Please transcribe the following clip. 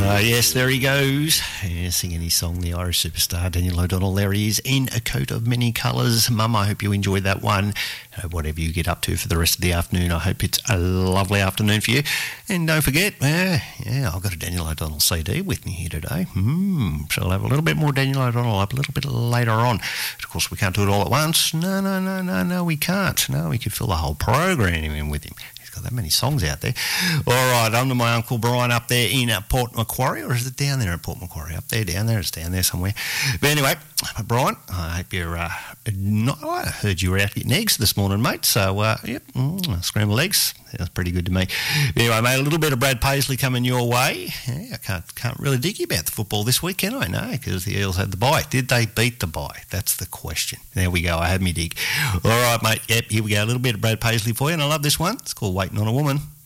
Yes, there he goes. Yeah, singing his song, the Irish superstar Daniel O'Donnell. There he is in a coat of many colours. Mum, I hope you enjoyed that one. Whatever you get up to for the rest of the afternoon, I hope it's a lovely afternoon for you. And don't forget, I've got a Daniel O'Donnell CD with me here today. So I'll have a little bit more Daniel O'Donnell up a little bit later on. Of course, we can't do it all at once. No, we can't. No, we could fill the whole program in with him. Got that many songs out there. All right, I'm to my Uncle Brian up there in Port Macquarie, or is it down there at Port Macquarie? Up there, down there, it's down there somewhere. But anyway, Brian, I hope you're I heard you were out getting eggs this morning, mate. So, scrambled eggs. That's pretty good to me. Anyway, mate, a little bit of Brad Paisley coming your way. Yeah, I can't really dig you about the football this week, can I? No, because the Eels had the bye. Did they beat the bye? That's the question. There we go. I had me dig. All right, mate. Yep, here we go. A little bit of Brad Paisley for you, and I love this one. It's called Waiting on a Woman.